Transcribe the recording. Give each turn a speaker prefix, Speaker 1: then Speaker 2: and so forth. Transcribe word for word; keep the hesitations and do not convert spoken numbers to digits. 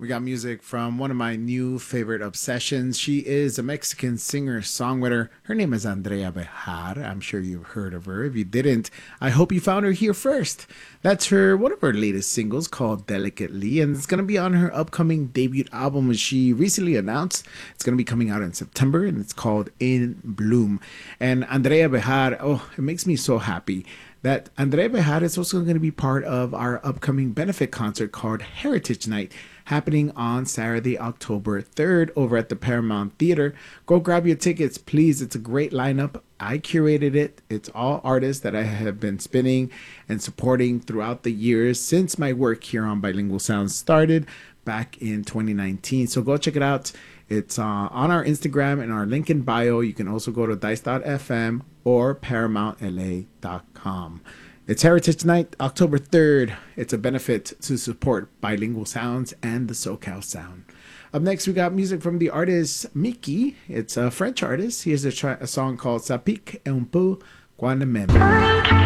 Speaker 1: We got music from one of my new favorite obsessions. She is a Mexican singer-songwriter. Her name is Andrea Bejar. I'm sure you've heard of her. If you didn't, I hope you found her here first. That's her one of her latest singles called Delicately, and it's going to be on her upcoming debut album, which she recently announced. It's going to be coming out in September, and it's called In Bloom. And Andrea Bejar, oh, it makes me so happy that Andrea Bejar is also going to be part of our upcoming benefit concert called Heritage Night, happening on Saturday, October third over at the Paramount Theater. Go grab your tickets, please. It's a great lineup. I curated it. It's all artists that I have been spinning and supporting throughout the years since my work here on Bilingual Sounds started back in twenty nineteen. So go check it out. It's uh, on our Instagram and our link in bio. You can also go to dice dot f m or paramount l a dot com. It's Heritage Night, October third. It's a benefit to support Bilingual Sounds and the SoCal Sound. Up next, we got music from the artist Mickey. It's a French artist. He has a, tra- a song called Ça pique un peu quand même.